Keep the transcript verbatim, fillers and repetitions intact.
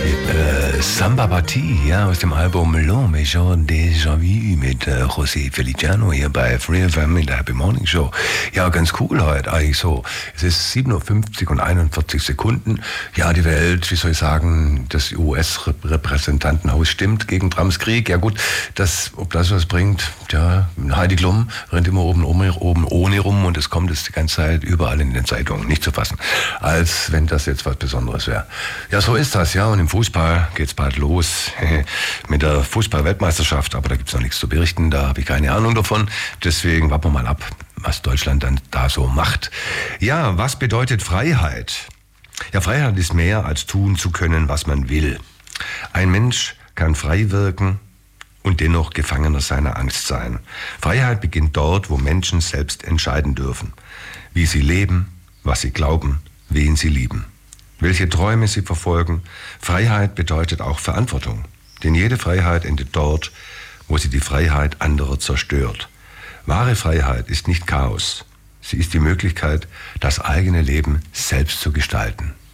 Äh, Samba Partie, ja, aus dem Album Le Major Déjà Vu mit äh, José Feliciano hier bei Free F M in der Happy Morning Show. Ja, ganz cool heute eigentlich so. Es ist sieben Uhr fünfzig und einundvierzig Sekunden. Ja, die Welt, wie soll ich sagen, das U S-Repräsentantenhaus stimmt gegen Trumps Krieg. Ja gut, das, ob das was bringt, ja, Heidi Klum rennt immer oben, oben, oben ohne rum und es kommt es die ganze Zeit überall in den Zeitungen, nicht zu fassen. Als wenn das jetzt was Besonderes wäre. Ja, so ist das, ja, und im Fußball geht's bald los mit der Fußball-Weltmeisterschaft, aber da gibt's noch nichts zu berichten, da habe ich keine Ahnung davon, deswegen warten wir mal ab, was Deutschland dann da so macht. Ja, was bedeutet Freiheit? Ja, Freiheit ist mehr als tun zu können, was man will. Ein Mensch kann frei wirken und dennoch Gefangener seiner Angst sein. Freiheit beginnt dort, wo Menschen selbst entscheiden dürfen, wie sie leben, was sie glauben, wen sie lieben, welche Träume sie verfolgen. Freiheit bedeutet auch Verantwortung, denn jede Freiheit endet dort, wo sie die Freiheit anderer zerstört. Wahre Freiheit ist nicht Chaos, sie ist die Möglichkeit, das eigene Leben selbst zu gestalten.